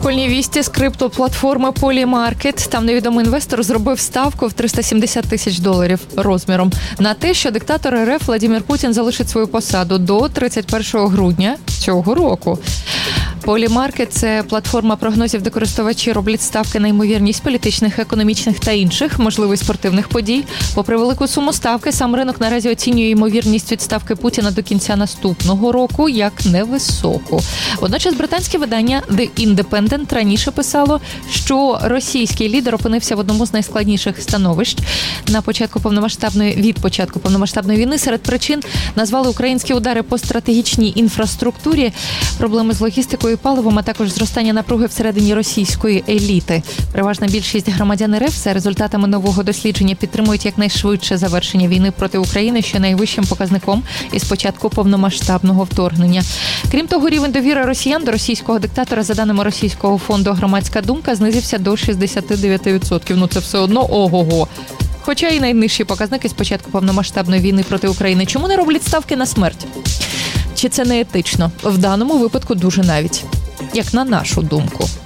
прикольні вісті з криптоплатформи Polymarket. Там невідомий інвестор зробив ставку в $370 тисяч розміром на те, що диктатор РФ Владимир Путін залишить свою посаду до 31 грудня цього року. Polymarket – це платформа прогнозів, де користувачі роблять ставки на ймовірність політичних, економічних та інших, можливо, спортивних подій. Попри велику суму ставки, сам ринок наразі оцінює ймовірність відставки Путіна до кінця наступного року як невисоку. Водночас британське видання The Independent раніше писало, що російський лідер опинився в одному з найскладніших становищ від початку повномасштабної війни. Серед причин назвали українські удари по стратегічній інфраструктурі, проблеми з логістикою, паливом, а також зростання напруги всередині російської еліти. Переважна більшість громадян РФ за результатами нового дослідження підтримують якнайшвидше завершення війни проти України, що найвищим показником із початку повномасштабного вторгнення. Крім того, рівень довіри росіян до російського диктатора, за даними російського фонду «Громадська думка», знизився до 69%. Це все одно ого-го. Хоча і найнижчі показники з початку повномасштабної війни проти України. Чому не роблять ставки на смерть? Чи це не етично? В даному випадку дуже навіть. Як на нашу думку.